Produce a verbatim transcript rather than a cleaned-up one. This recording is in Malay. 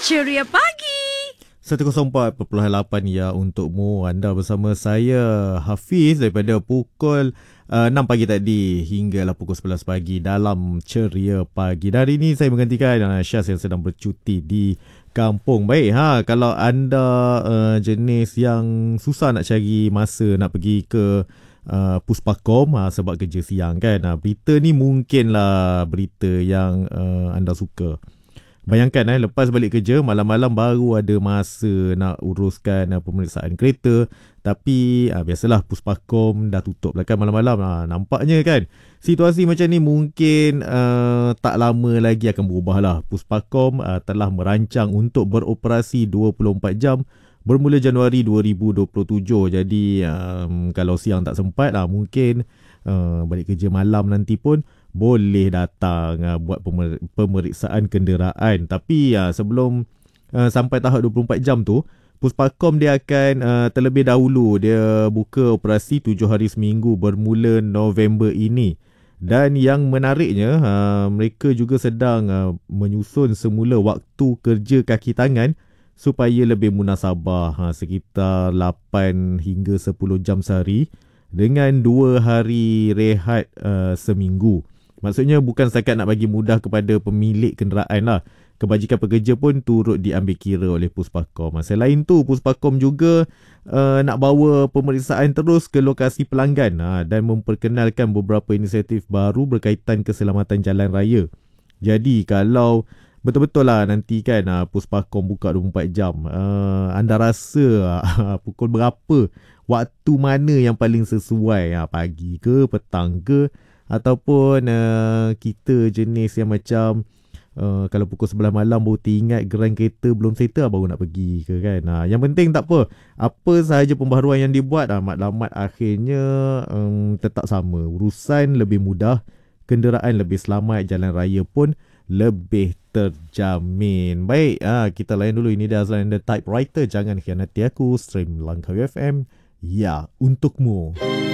Ceria Pagi. seratus empat perpuluhan lapan ya untukmu. Anda bersama saya Hafiz daripada pukul uh, enam pagi tadi hinggalah pukul sebelas pagi dalam Ceria Pagi. Dan hari ini saya menggantikan uh, Syaz yang sedang bercuti di kampung. Baik, ha, kalau anda uh, jenis yang susah nak cari masa nak pergi ke uh, Puspakom ha, sebab kerja siang kan, ha, berita ni mungkinlah berita yang uh, anda suka. Bayangkan eh, lepas balik kerja, malam-malam baru ada masa nak uruskan uh, pemeriksaan kereta. Tapi uh, biasalah Puspakom dah tutup lah kan malam-malam. Uh, nampaknya kan situasi macam ni mungkin uh, tak lama lagi akan berubah lah. Puspakom uh, telah merancang untuk beroperasi dua puluh empat jam bermula Januari dua ribu dua puluh tujuh. Jadi um, kalau siang tak sempat lah, mungkin uh, balik kerja malam nanti pun boleh datang uh, buat pemer- pemeriksaan kenderaan. Tapi uh, sebelum uh, sampai tahap dua puluh empat jam tu, Puspakom dia akan uh, terlebih dahulu dia buka operasi tujuh hari seminggu bermula November ini. Dan yang menariknya, uh, mereka juga sedang uh, menyusun semula waktu kerja kaki tangan supaya lebih munasabah, ha, sekitar lapan hingga sepuluh jam sehari dengan dua hari rehat uh, seminggu. Maksudnya bukan setakat nak bagi mudah kepada pemilik kenderaan lah. Kebajikan pekerja pun turut diambil kira oleh Puspakom. Selain tu, Puspakom juga uh, nak bawa pemeriksaan terus ke lokasi pelanggan ha, dan memperkenalkan beberapa inisiatif baru berkaitan keselamatan jalan raya. Jadi kalau betul-betul lah nanti kan uh, Puspakom buka dua puluh empat jam, uh, anda rasa uh, pukul berapa, waktu mana yang paling sesuai, uh, pagi ke, petang ke, ataupun uh, kita jenis yang macam uh, kalau pukul sebelas malam baru teringat geran kereta belum settle baru nak pergi ke kan. Uh, yang penting tak apa, apa sahaja pembaharuan yang dibuat, uh, matlamat akhirnya um, tetap sama. Urusan lebih mudah, kenderaan lebih selamat, jalan raya pun lebih terjamin. Baik, uh, kita layan dulu. Ini dia Azlan The Typewriter. Jangan khianati aku. Stream Langkawi F M. Ya, untukmu.